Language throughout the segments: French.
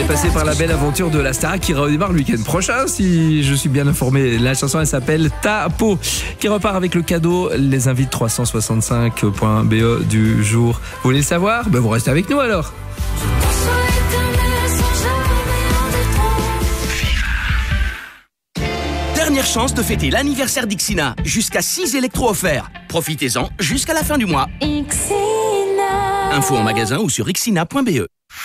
passer par la belle aventure de la Starac qui redémarre le week-end prochain, si je suis bien informé. La chanson, elle s'appelle Ta peau, qui repart avec le cadeau, les invites 365.be du jour. Vous voulez le savoir? Ben vous restez avec nous alors. Dernière chance de fêter l'anniversaire d'Ixina. Jusqu'à 6 électros offerts. Profitez-en jusqu'à la fin du mois. Ixina. Info en magasin ou sur ixina.be.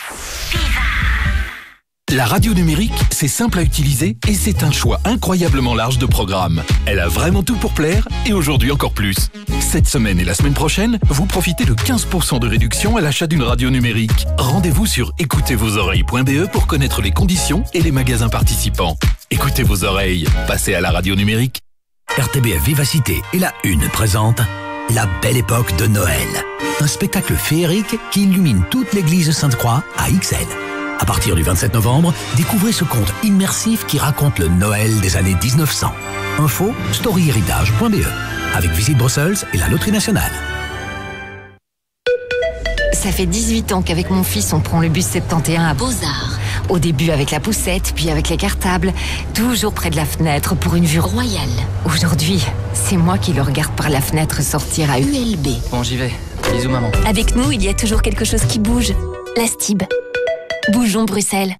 La radio numérique, c'est simple à utiliser et c'est un choix incroyablement large de programmes. Elle a vraiment tout pour plaire et aujourd'hui encore plus. Cette semaine et la semaine prochaine, vous profitez de 15% de réduction à l'achat d'une radio numérique. Rendez-vous sur écoutezvosoreilles.be pour connaître les conditions et les magasins participants. Écoutez vos oreilles, passez à la radio numérique. RTBF Vivacité et la Une présente La Belle Époque de Noël. Un spectacle féerique qui illumine toute l'église Sainte-Croix à Ixelles. À partir du 27 novembre, découvrez ce conte immersif qui raconte le Noël des années 1900. Info, storyhéritage.be, avec Visite Bruxelles et la Loterie Nationale. Ça fait 18 ans qu'avec mon fils, on prend le bus 71 à Beaux-Arts. Au début avec la poussette, puis avec les cartables, toujours près de la fenêtre pour une vue royale. Aujourd'hui, c'est moi qui le regarde par la fenêtre sortir à ULB. Bon, j'y vais. Bisous, maman. Avec nous, il y a toujours quelque chose qui bouge. La Stib. Bougeons Bruxelles.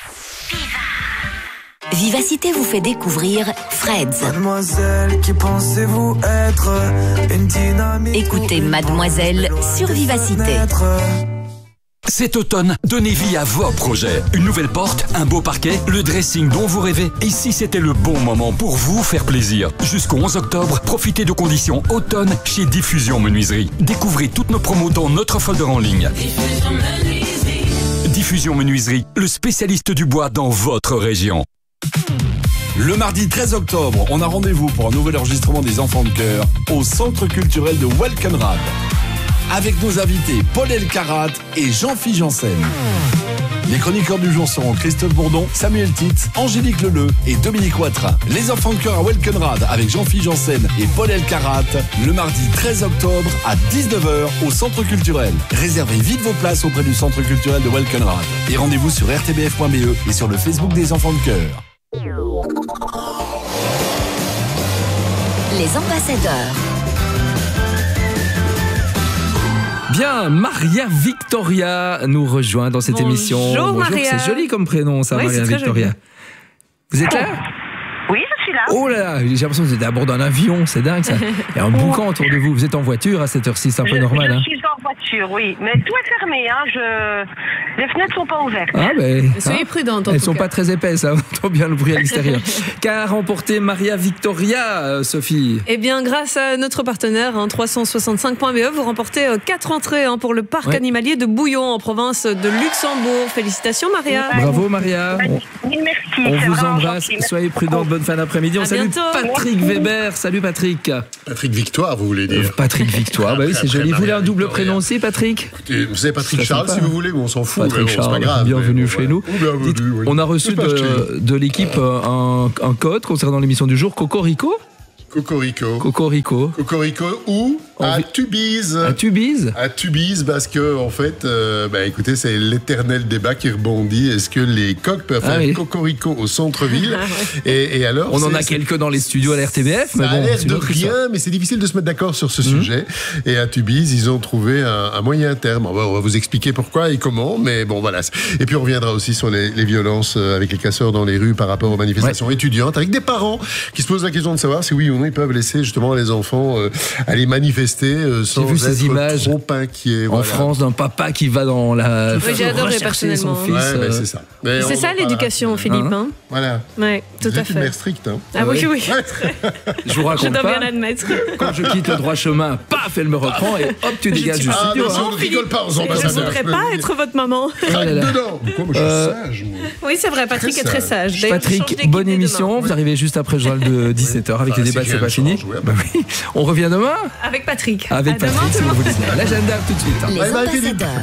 Vivacité vous fait découvrir Freds. Mademoiselle, qui pensez-vous être? Une dynamique. Écoutez Mademoiselle sur Vivacité. Cet automne, donnez vie à vos projets. Une nouvelle porte, un beau parquet, le dressing dont vous rêvez. Ici, c'était le bon moment pour vous faire plaisir. Jusqu'au 11 octobre, profitez de conditions automne chez Diffusion Menuiserie. Découvrez toutes nos promos dans notre folder en ligne. Diffusion Menuiserie, le spécialiste du bois dans votre région. Le mardi 13 octobre, on a rendez-vous pour un nouvel enregistrement des Enfants de Cœur au Centre culturel de Welkenrad. Avec nos invités Paul Elkarat et Jean-Philippe Janssen. Les chroniqueurs du jour seront Christophe Bourdon, Samuel Titz, Angélique Leleu et Dominique Ouattara. Les Enfants de Cœur à Welkenrad avec Jean-Philippe Janssen et Paul Elkarat le mardi 13 octobre à 19h au Centre culturel. Réservez vite vos places auprès du Centre culturel de Welkenrad. Et rendez-vous sur rtbf.be et sur le Facebook des Enfants de Cœur. Les ambassadeurs. Bien, Maria Victoria nous rejoint dans cette émission. Bonjour Maria. C'est joli comme prénom, ça, oui, Maria Victoria. Joli. Vous êtes là? Oui, je suis là. Oh là là, j'ai l'impression que vous êtes à bord d'un avion, c'est dingue ça. Il y a un boucan autour de vous. Vous êtes en voiture à cette heure-ci, c'est un peu normal. Je suis en voiture, oui. Mais tout est fermé, hein. Les fenêtres sont pas ouvertes. Ah ben, soyez prudente. Elles sont pas très épaisses, hein. On entend bien le bruit à l'extérieur. Qu'a remporté Maria Victoria, Sophie? Eh bien, grâce à notre partenaire, 365.be, vous remportez 4 entrées pour le parc animalier de Bouillon, en province de Luxembourg. Félicitations, Maria. Bravo, Maria. Merci. On vous embrasse. Soyez prudents. Bonne fin d'après-midi. On salue Patrick Weber. Salut, Patrick. Patrick Victoire, vous voulez dire? Patrick Victoire, bah oui, c'est joli. Vous voulez un double prénom aussi, Patrick? Écoutez, vous savez Patrick Charles, si vous voulez, on s'en fout. Patrick Charles, c'est pas grave, bienvenue chez nous. Dites, on a reçu de l'équipe un code concernant l'émission du jour, Cocorico. Cocorico. Cocorico. Cocorico ou à Tubize. À Tubize. À Tubize, parce que, en fait, écoutez, c'est l'éternel débat qui rebondit. Est-ce que les coqs peuvent faire Cocorico au centre-ville? et alors, on en a quelques dans les studios à la RTBF. Ça a l'air de rien, mais c'est difficile de se mettre d'accord sur ce sujet. Et à Tubize, ils ont trouvé un moyen terme. On va vous expliquer pourquoi et comment, mais bon, voilà. Et puis, on reviendra aussi sur les violences avec les casseurs dans les rues par rapport aux manifestations étudiantes, avec des parents qui se posent la question de savoir si oui ou non ils peuvent laisser justement les enfants aller manifester sans vu ces images trop inquiets. En France, d'un papa qui va dans la j'ai adoré personnellement son fils. C'est ça. C'est ça l'éducation, Philippe. Voilà. Ouais, tout à fait. Une mère stricte. Ah oui. Je vous raconte je dois pas. bien l'admettre. Quand je quitte le droit chemin, paf, elle me reprend et hop, tu dégages du studio. On ne rigole pas aux Je ambassadeurs. ne voudrais pas être votre maman. Dedans. Pourquoi moi, je suis sage, moi. Oui, c'est vrai, Patrick est très sage. Patrick, bonne émission. Vous arrivez juste après le journal de 17h avec les débats, c'est pas fini. Oui. On revient demain avec Patrick. Avec Patrick, si vous voulez bien. L'agenda tout de suite. Les ambassadeurs.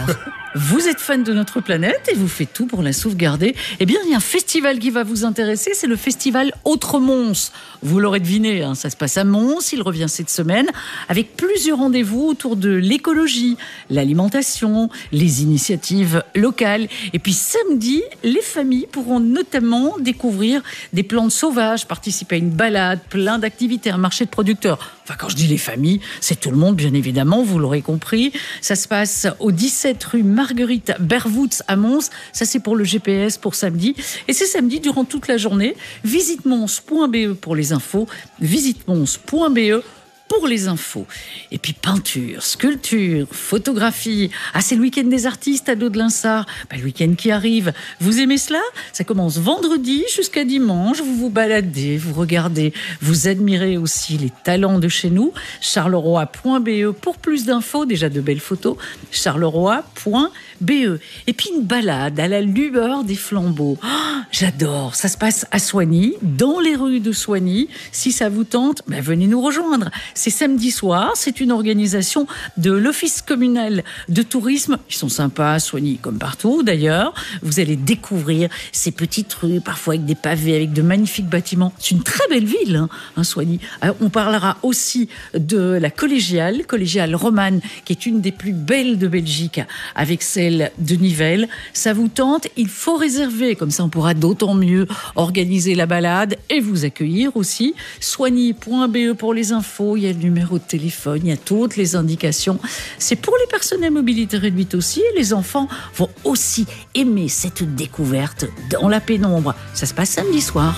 vous êtes fan de notre planète et vous faites tout pour la sauvegarder, eh bien, il y a un festival qui va vous intéresser, c'est le festival Autre-Mons. Vous l'aurez deviné, hein, ça se passe à Mons, il revient cette semaine, avec plusieurs rendez-vous autour de l'écologie, l'alimentation, les initiatives locales. Et puis samedi, les familles pourront notamment découvrir des plantes sauvages, participer à une balade, plein d'activités, un marché de producteurs. Enfin, quand je dis les familles, c'est tout le monde, bien évidemment, vous l'aurez compris. Ça se passe au 17 rue Marguerite Bervoets à Mons. Ça, c'est pour le GPS pour samedi. Et c'est samedi durant toute la journée. Visitemons.be pour les infos. Visitemons.be pour les infos. Et puis peinture, sculpture, photographie. Ah, c'est le week-end des artistes à Dos-de-Linsart. Le week-end qui arrive. Vous aimez cela ? Ça commence vendredi jusqu'à dimanche. Vous vous baladez, vous regardez, vous admirez aussi les talents de chez nous. Charleroi.be pour plus d'infos, déjà de belles photos. Charleroi.be. Et puis une balade à la lueur des flambeaux. Oh, j'adore. Ça se passe à Soigny, dans les rues de Soigny. Si ça vous tente, venez nous rejoindre. C'est samedi soir, c'est une organisation de l'Office communal de tourisme. Ils sont sympas à Soigny, comme partout d'ailleurs. Vous allez découvrir ces petites rues, parfois avec des pavés, avec de magnifiques bâtiments. C'est une très belle ville, Soigny. On parlera aussi de la collégiale romane, qui est une des plus belles de Belgique, avec celle de Nivelles. Ça vous tente ? Il faut réserver, comme ça on pourra d'autant mieux organiser la balade et vous accueillir aussi. Soigny.be pour les infos. Il y a le numéro de téléphone, il y a toutes les indications. C'est pour les personnes à mobilité réduite aussi. Et les enfants vont aussi aimer cette découverte dans la pénombre. Ça se passe samedi soir.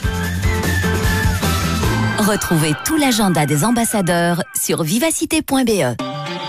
Retrouvez tout l'agenda des ambassadeurs sur vivacité.be.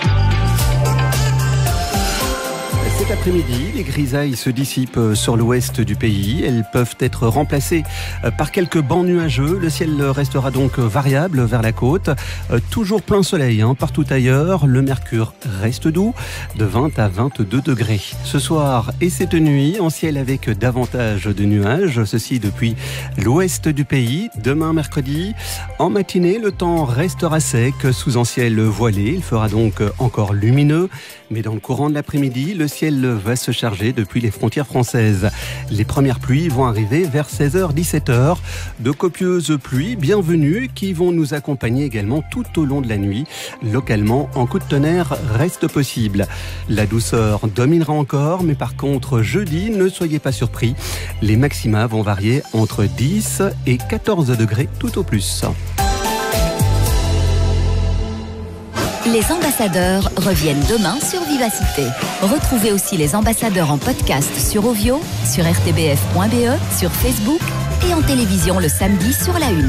Cet après-midi, les grisailles se dissipent sur l'ouest du pays. Elles peuvent être remplacées par quelques bancs nuageux. Le ciel restera donc variable vers la côte. Toujours plein soleil partout ailleurs. Le mercure reste doux, de 20 à 22 degrés. Ce soir et cette nuit, en ciel avec davantage de nuages. Ceci depuis l'ouest du pays. Demain mercredi, en matinée, le temps restera sec sous un ciel voilé. Il fera donc encore lumineux. Mais dans le courant de l'après-midi, le ciel va se charger depuis les frontières françaises. Les premières pluies vont arriver vers 16h, 17h. De copieuses pluies bienvenues qui vont nous accompagner également tout au long de la nuit. Localement, un coup de tonnerre reste possible. La douceur dominera encore, mais par contre, jeudi, ne soyez pas surpris. Les maxima vont varier entre 10 et 14 degrés tout au plus. Les ambassadeurs reviennent demain sur Vivacité. Retrouvez aussi les ambassadeurs en podcast sur Ovio, sur rtbf.be, sur Facebook et en télévision le samedi sur la 1.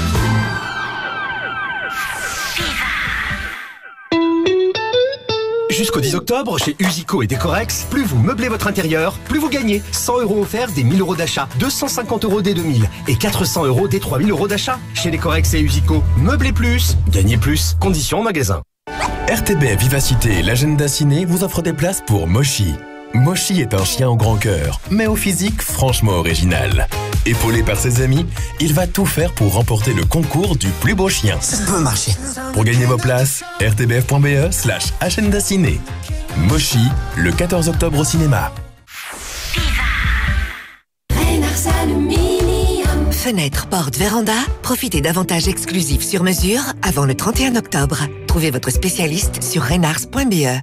Jusqu'au 10 octobre, chez Usico et Décorex, plus vous meublez votre intérieur, plus vous gagnez. 100 € offerts dès 1000 € d'achat, 250 € dès 2000 et 400 € dès 3000 € d'achat. Chez Décorex et Usico, meublez plus, gagnez plus. Conditions en magasin. RTBF Vivacité et l'agenda ciné vous offrent des places pour Moshi. Moshi est un chien au grand cœur, mais au physique franchement original. Épaulé par ses amis, il va tout faire pour remporter le concours du plus beau chien. Ça peut marcher. Pour gagner vos places, rtbf.be/agenda ciné. Moshi, le 14 octobre au cinéma. Fenêtre, porte, véranda, profitez d'avantages exclusifs sur mesure avant le 31 octobre. Trouvez votre spécialiste sur renars.be.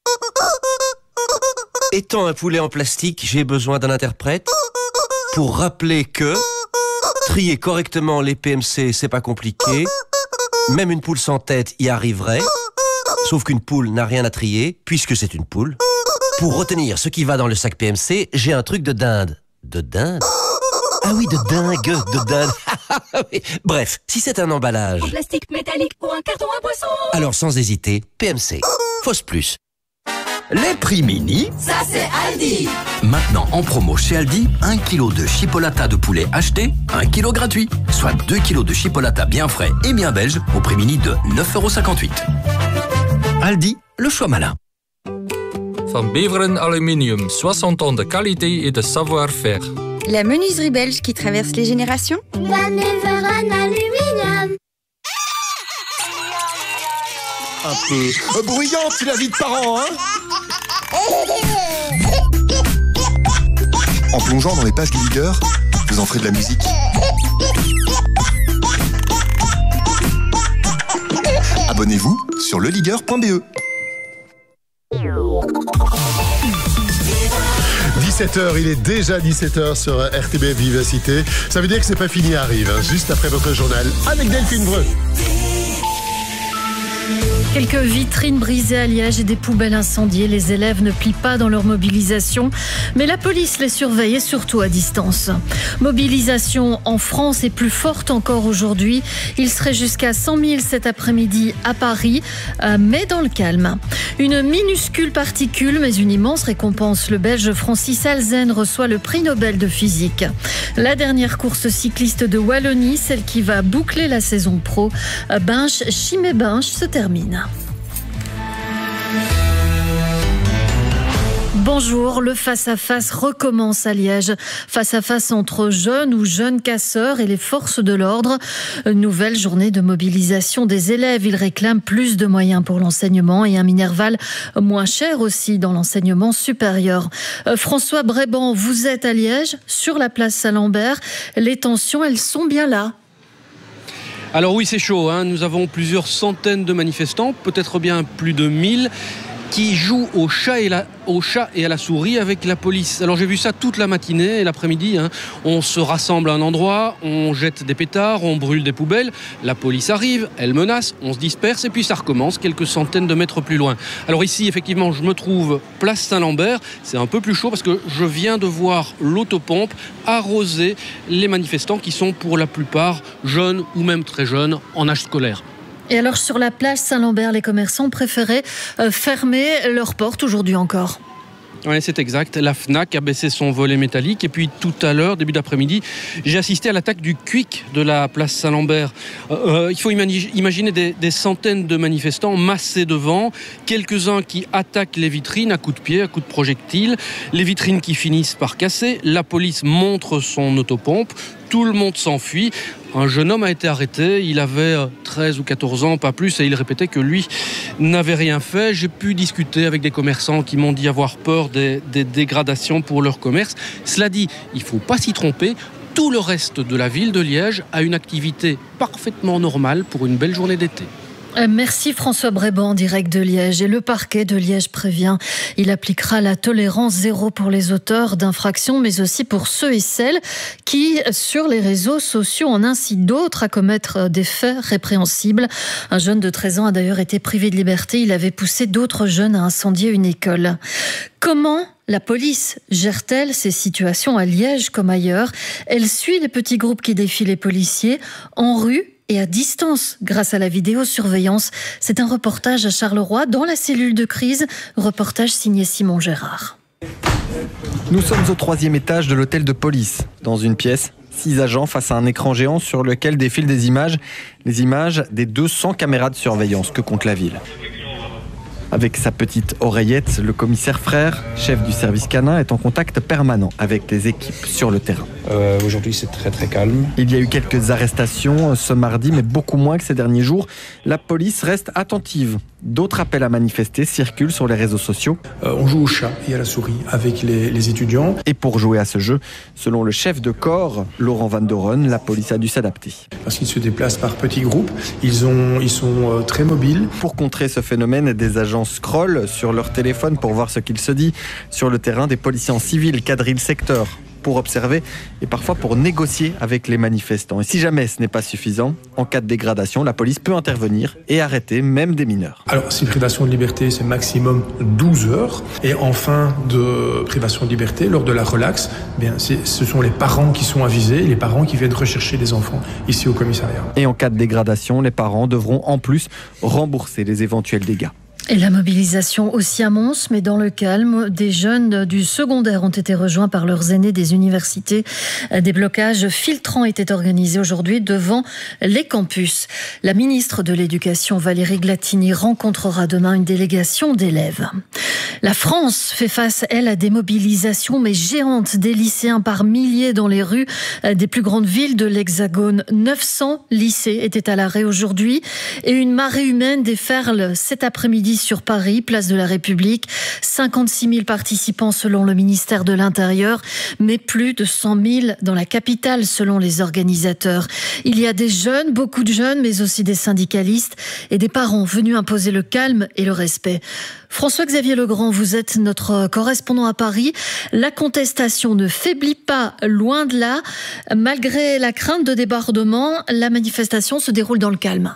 Étant un poulet en plastique, j'ai besoin d'un interprète pour rappeler que trier correctement les PMC, c'est pas compliqué. Même une poule sans tête y arriverait. Sauf qu'une poule n'a rien à trier, puisque c'est une poule. Pour retenir ce qui va dans le sac PMC, j'ai un truc de dinde. De dinde ? Ah oui, de dingue, de dinde. Bref, si c'est un emballage... En plastique métallique ou un carton à boisson. Alors sans hésiter, PMC. Fausse plus. Les prix mini, Ça c'est Aldi. maintenant en promo chez Aldi, 1 kg de chipolata de poulet acheté, 1 kg gratuit. Soit 2 kg de chipolata bien frais et bien belge au prix mini de 9,58 €. Aldi, le choix malin. Van Beveren Aluminium, 60 ans de qualité et de savoir-faire. La menuiserie belge qui traverse les générations. Van Beveren Aluminium. Un peu bruyante, la vie de parents, hein. En plongeant dans les pages du leader, vous en ferez de la musique. Abonnez-vous sur leleagueur.be. 17h, il est déjà 17h sur RTBF Vivacité. Ça veut dire que c'est pas fini, arrive, juste après votre journal avec Delphine Breu. Quelques vitrines brisées à Liège et des poubelles incendiées. Les élèves ne plient pas dans leur mobilisation, mais la police les surveille et surtout à distance. Mobilisation en France et plus forte encore aujourd'hui. Il serait jusqu'à 100 000 cet après-midi à Paris, mais dans le calme. Une minuscule particule, mais une immense récompense. Le Belge Francis Alzen reçoit le prix Nobel de physique. La dernière course cycliste de Wallonie, celle qui va boucler la saison pro, Binche-Chimay-Binche, se termine. Bonjour, le face-à-face recommence à Liège. Face-à-face entre jeunes ou jeunes casseurs et les forces de l'ordre. Nouvelle journée de mobilisation des élèves. Ils réclament plus de moyens pour l'enseignement et un Minerval moins cher aussi dans l'enseignement supérieur. François Bréban, vous êtes à Liège, sur la place Saint-Lambert. Les tensions, elles sont bien là. Alors oui, c'est chaud, hein. Nous avons plusieurs centaines de manifestants, peut-être bien plus de 1000, qui jouent au chat et à la souris avec la police. Alors j'ai vu ça toute la matinée et l'après-midi. On se rassemble à un endroit, on jette des pétards, on brûle des poubelles. La police arrive, elle menace, on se disperse et puis ça recommence quelques centaines de mètres plus loin. Alors ici, effectivement, je me trouve place Saint-Lambert. C'est un peu plus chaud parce que je viens de voir l'autopompe arroser les manifestants qui sont pour la plupart jeunes ou même très jeunes en âge scolaire. Et alors sur la plage Saint-Lambert, les commerçants préféraient fermer leurs portes aujourd'hui encore. Oui, c'est exact. La Fnac a baissé son volet métallique. Et puis tout à l'heure, début d'après-midi, j'ai assisté à l'attaque du Quick de la place Saint-Lambert. Il faut imaginer des centaines de manifestants massés devant, quelques-uns qui attaquent les vitrines à coups de pied, à coups de projectiles, les vitrines qui finissent par casser, la police montre son autopompe, tout le monde s'enfuit. Un jeune homme a été arrêté, il avait 13 ou 14 ans, pas plus, et il répétait que lui n'avait rien fait. J'ai pu discuter avec des commerçants qui m'ont dit avoir peur des dégradations pour leur commerce. Cela dit, il ne faut pas s'y tromper. Tout le reste de la ville de Liège a une activité parfaitement normale pour une belle journée d'été. Merci François Bréban, direct de Liège. Et le parquet de Liège prévient, il appliquera la tolérance zéro pour les auteurs d'infractions, mais aussi pour ceux et celles qui, sur les réseaux sociaux, en incitent d'autres à commettre des faits répréhensibles. Un jeune de 13 ans a d'ailleurs été privé de liberté. Il avait poussé d'autres jeunes à incendier une école. Comment la police gère-t-elle ces situations à Liège comme ailleurs? Elle suit les petits groupes qui défient les policiers en rue et à distance grâce à la vidéosurveillance. C'est un reportage à Charleroi dans la cellule de crise. Reportage signé Simon Gérard. Nous sommes au 3e étage de l'hôtel de police. Dans une pièce, 6 agents face à un écran géant sur lequel défilent des images. Les images des 200 caméras de surveillance que compte la ville. Avec sa petite oreillette, le commissaire Frère, chef du service canin, est en contact permanent avec les équipes sur le terrain. Aujourd'hui, c'est très très calme. Il y a eu quelques arrestations ce mardi, mais beaucoup moins que ces derniers jours. La police reste attentive. D'autres appels à manifester circulent sur les réseaux sociaux. On joue au chat et à la souris avec les étudiants. Et pour jouer à ce jeu, selon le chef de corps, Laurent Van Doren, la police a dû s'adapter. Parce qu'ils se déplacent par petits groupes, ils sont très mobiles. Pour contrer ce phénomène, des agents scrollent sur leur téléphone pour voir ce qu'il se dit. Sur le terrain, des policiers en civil quadrillent le secteur pour observer et parfois pour négocier avec les manifestants. Et si jamais ce n'est pas suffisant, en cas de dégradation, la police peut intervenir et arrêter même des mineurs. Alors, si privation de liberté, c'est maximum 12 heures. Et en fin de privation de liberté, lors de la relaxe, ce sont les parents qui sont avisés, les parents qui viennent rechercher les enfants ici au commissariat. Et en cas de dégradation, les parents devront en plus rembourser les éventuels dégâts. Et la mobilisation aussi à Mons, mais dans le calme. Des jeunes du secondaire ont été rejoints par leurs aînés des universités. Des blocages filtrants étaient organisés aujourd'hui devant les campus. La ministre de l'Éducation, Valérie Glatini, rencontrera demain une délégation d'élèves. La France fait face, elle, à des mobilisations, mais géantes, des lycéens par milliers dans les rues des plus grandes villes de l'Hexagone. 900 lycées étaient à l'arrêt aujourd'hui et une marée humaine déferle cet après-midi Assise sur Paris, place de la République. 56 000 participants selon le ministère de l'Intérieur, mais plus de 100 000 dans la capitale selon les organisateurs. Il y a des jeunes, beaucoup de jeunes, mais aussi des syndicalistes et des parents venus imposer le calme et le respect. François-Xavier Legrand, vous êtes notre correspondant à Paris. La contestation ne faiblit pas, loin de là. Malgré la crainte de débordement, la manifestation se déroule dans le calme.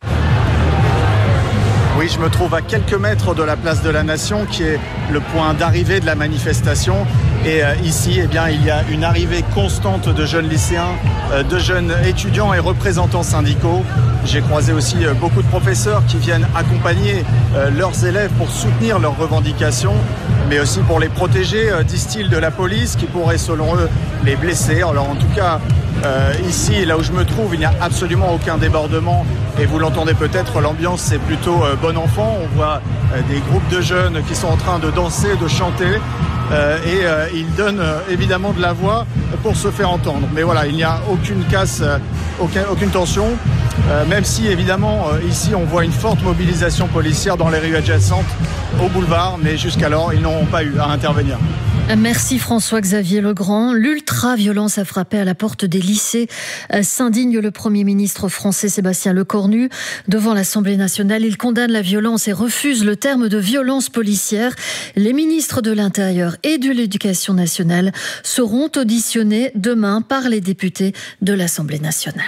Oui, je me trouve à quelques mètres de la place de la Nation, qui est le point d'arrivée de la manifestation. Et ici, il y a une arrivée constante de jeunes lycéens, de jeunes étudiants et représentants syndicaux. J'ai croisé aussi beaucoup de professeurs qui viennent accompagner leurs élèves pour soutenir leurs revendications, mais aussi pour les protéger, disent-ils, de la police qui pourrait, selon eux, les blesser. Alors en tout cas, ici, là où je me trouve, il n'y a absolument aucun débordement. Et vous l'entendez peut-être, l'ambiance c'est plutôt bon enfant. On voit des groupes de jeunes qui sont en train de danser, de chanter. Et ils donnent évidemment de la voix pour se faire entendre. Mais voilà, il n'y a aucune casse, aucune tension. Même si évidemment ici on voit une forte mobilisation policière dans les rues adjacentes au boulevard. Mais jusqu'alors, ils n'ont pas eu à intervenir. Merci François-Xavier Legrand. L'ultra-violence a frappé à la porte des lycées. S'indigne le Premier ministre français Sébastien Lecornu. Devant l'Assemblée nationale, il condamne la violence et refuse le terme de violence policière. Les ministres de l'Intérieur et de l'Éducation nationale seront auditionnés demain par les députés de l'Assemblée nationale.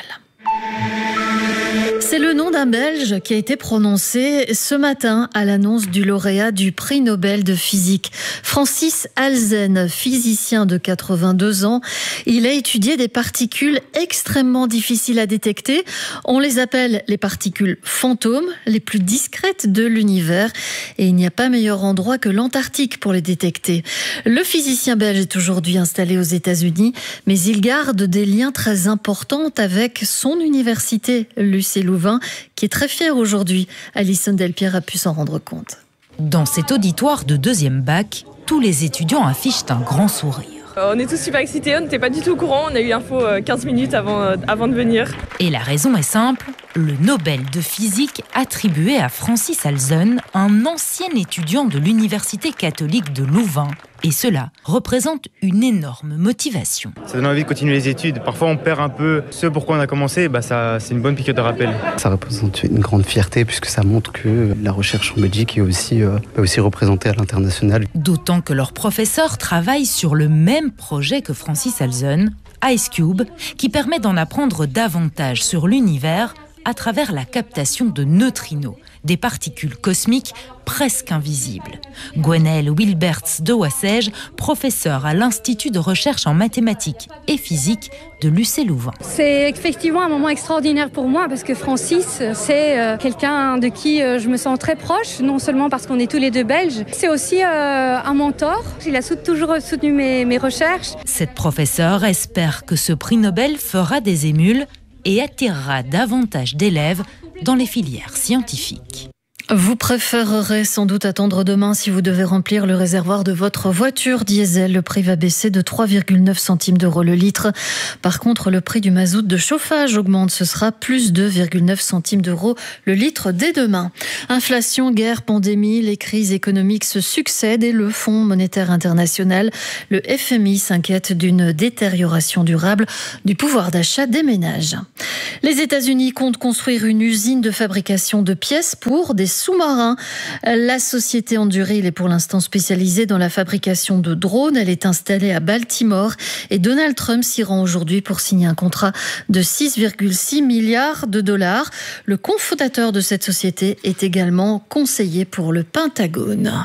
C'est le nom d'un Belge qui a été prononcé ce matin à l'annonce du lauréat du prix Nobel de physique. Francis Halzen, physicien de 82 ans, il a étudié des particules extrêmement difficiles à détecter. On les appelle les particules fantômes, les plus discrètes de l'univers. Et il n'y a pas meilleur endroit que l'Antarctique pour les détecter. Le physicien belge est aujourd'hui installé aux États-Unis, mais il garde des liens très importants avec son université, l'UC Louvain, qui est très fière aujourd'hui. Alison Delpierre a pu s'en rendre compte. Dans cet auditoire de deuxième bac, tous les étudiants affichent un grand sourire. On est tous super excités, on n'était pas du tout au courant, on a eu l'info 15 minutes avant de venir. Et la raison est simple, le Nobel de physique attribué à Francis Halzen, un ancien étudiant de l'Université catholique de Louvain. Et cela représente une énorme motivation. Ça donne envie de continuer les études. Parfois on perd un peu ce pourquoi on a commencé, c'est une bonne piqûre de rappel. Ça représente une grande fierté puisque ça montre que la recherche en Belgique est aussi représentée à l'international. D'autant que leurs professeurs travaillent sur le même projet que Francis Halzen, IceCube, qui permet d'en apprendre davantage sur l'univers à travers la captation de neutrinos, des particules cosmiques presque invisibles. Gwenaëlle Wilberts de Wassège, professeure à l'Institut de recherche en mathématiques et physique de l'UC Louvain. C'est effectivement un moment extraordinaire pour moi parce que Francis, c'est quelqu'un de qui je me sens très proche, non seulement parce qu'on est tous les deux belges, c'est aussi un mentor. Il a toujours soutenu mes recherches. Cette professeure espère que ce prix Nobel fera des émules et attirera davantage d'élèves dans les filières scientifiques. Vous préférerez sans doute attendre demain si vous devez remplir le réservoir de votre voiture diesel. Le prix va baisser de 3,9 centimes d'euros le litre. Par contre, le prix du mazout de chauffage augmente. Ce sera plus 2,9 centimes d'euros le litre dès demain. Inflation, guerre, pandémie, les crises économiques se succèdent et le Fonds monétaire international, le FMI, s'inquiète d'une détérioration durable du pouvoir d'achat des ménages. Les États-Unis comptent construire une usine de fabrication de pièces pour des sous-marins. La société Anduril est pour l'instant spécialisée dans la fabrication de drones. Elle est installée à Baltimore et Donald Trump s'y rend aujourd'hui pour signer un contrat de 6,6 milliards de dollars. Le cofondateur de cette société est également conseiller pour le Pentagone.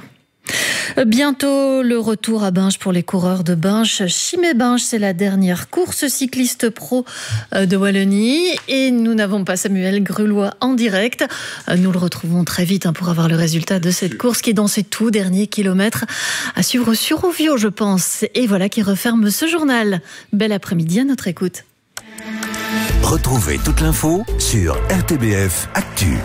Bientôt le retour à Binche pour les coureurs de Binche. Chimay-Binche, c'est la dernière course cycliste pro de Wallonie et nous n'avons pas Samuel Grulois en direct. Nous le retrouvons très vite pour avoir le résultat de cette course qui est dans ses tout derniers kilomètres à suivre sur Ovio, je pense. Et voilà qui referme ce journal. Bel après-midi à notre écoute. Retrouvez toute l'info sur RTBF Actu.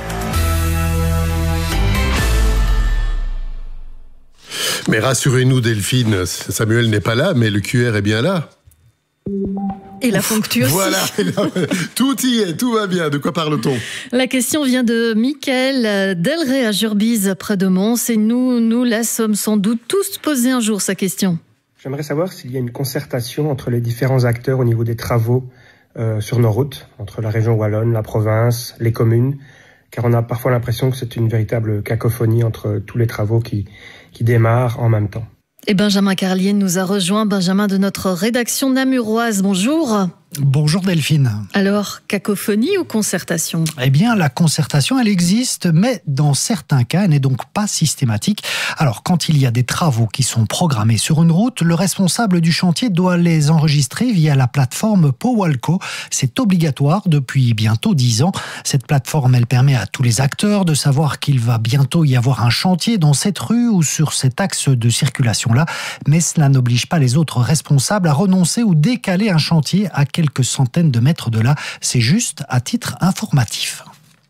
Mais rassurez-nous Delphine, Samuel n'est pas là, mais le QR est bien là. Et la ponctue aussi. Voilà, tout y est, tout va bien. De quoi parle-t-on? La question vient de Mickaël Delray à Jurbise, près de Mons. Et nous la sommes sans doute tous posé un jour sa question. J'aimerais savoir s'il y a une concertation entre les différents acteurs au niveau des travaux sur nos routes, entre la région wallonne, la province, les communes, car on a parfois l'impression que c'est une véritable cacophonie entre tous les travaux qui démarrent en même temps. Et Benjamin Carlier nous a rejoint. Benjamin de notre rédaction namuroise. Bonjour. Bonjour Delphine. Alors, cacophonie ou concertation? Eh bien, la concertation, elle existe, mais dans certains cas, elle n'est donc pas systématique. Alors, quand il y a des travaux qui sont programmés sur une route, le responsable du chantier doit les enregistrer via la plateforme Powalco. C'est obligatoire depuis bientôt 10 ans. Cette plateforme, elle permet à tous les acteurs de savoir qu'il va bientôt y avoir un chantier dans cette rue ou sur cet axe de circulation-là. Mais cela n'oblige pas les autres responsables à renoncer ou décaler un chantier à quelques centaines de mètres de là. C'est juste à titre informatif.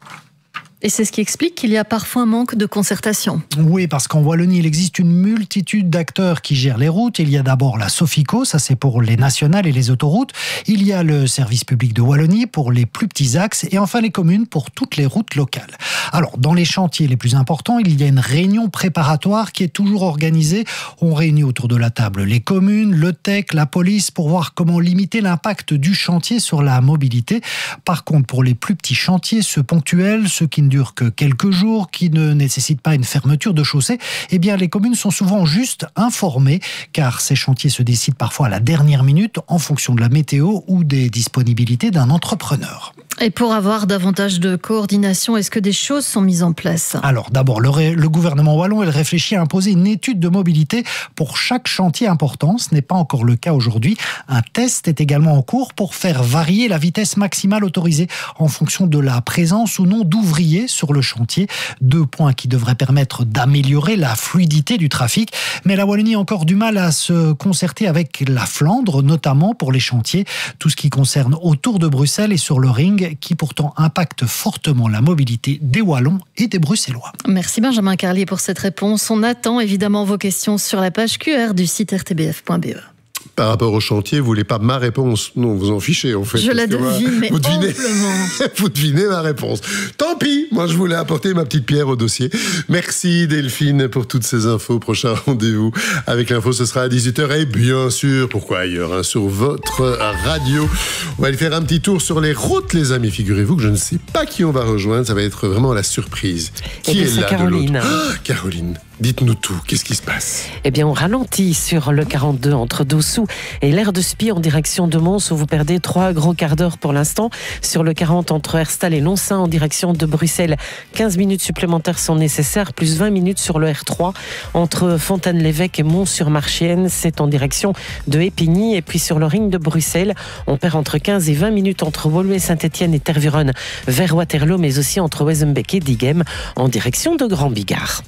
Et c'est ce qui explique qu'il y a parfois un manque de concertation. Oui, parce qu'en Wallonie, il existe une multitude d'acteurs qui gèrent les routes. Il y a d'abord la Sofico, ça c'est pour les nationales et les autoroutes. Il y a le service public de Wallonie pour les plus petits axes. Et enfin les communes pour toutes les routes locales. Alors, dans les chantiers les plus importants, il y a une réunion préparatoire qui est toujours organisée. On réunit autour de la table les communes, le TEC, la police pour voir comment limiter l'impact du chantier sur la mobilité. Par contre, pour les plus petits chantiers, ceux ponctuels, ceux qui ne durent que quelques jours, qui ne nécessitent pas une fermeture de chaussée, eh bien les communes sont souvent juste informées, car ces chantiers se décident parfois à la dernière minute en fonction de la météo ou des disponibilités d'un entrepreneur. Et pour avoir davantage de coordination, est-ce que des choses sont mises en place? Alors d'abord, le gouvernement wallon, il réfléchit à imposer une étude de mobilité pour chaque chantier important. Ce n'est pas encore le cas aujourd'hui. Un test est également en cours pour faire varier la vitesse maximale autorisée en fonction de la présence ou non d'ouvriers sur le chantier. 2 points qui devraient permettre d'améliorer la fluidité du trafic. Mais la Wallonie a encore du mal à se concerter avec la Flandre, notamment pour les chantiers. Tout ce qui concerne autour de Bruxelles et sur le ring, qui pourtant impacte fortement la mobilité des Wallons et des Bruxellois. Merci Benjamin Carlier pour cette réponse. On attend évidemment vos questions sur la page QR du site rtbf.be. Par rapport au chantier, vous voulez pas ma réponse? Non, vous en fichez en fait. Je la devine, mais amplement. Vous devinez ma réponse. Tant pis, moi je voulais apporter ma petite pierre au dossier. Merci Delphine pour toutes ces infos. Prochain rendez-vous avec l'info, ce sera à 18h et bien sûr, pourquoi ailleurs, sur votre radio. On va aller faire un petit tour sur les routes, les amis. Figurez-vous que je ne sais pas qui on va rejoindre, ça va être vraiment la surprise. Qui est là Caroline. de l'autre? Caroline, dites-nous tout, qu'est-ce qui se passe? Eh bien, on ralentit sur le 42 entre Dossou et l'aire de Spie en direction de Mons, où vous perdez 3 gros quarts d'heure pour l'instant. Sur le 40 entre Herstal et Lonsin en direction de Bruxelles, 15 minutes supplémentaires sont nécessaires, plus 20 minutes sur le R3 entre Fontaine-l'Évêque et Mons-sur-Marchienne, c'est en direction de Épigny. Et puis sur le ring de Bruxelles, on perd entre 15 et 20 minutes entre Woluwe-Saint-Étienne et Tervuren vers Waterloo, mais aussi entre Wezenbeek et Diegem en direction de Grand-Bigard.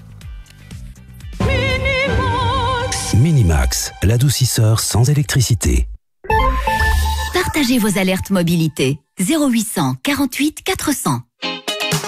Minimax, l'adoucisseur sans électricité. Partagez vos alertes mobilité. 0800 48 400.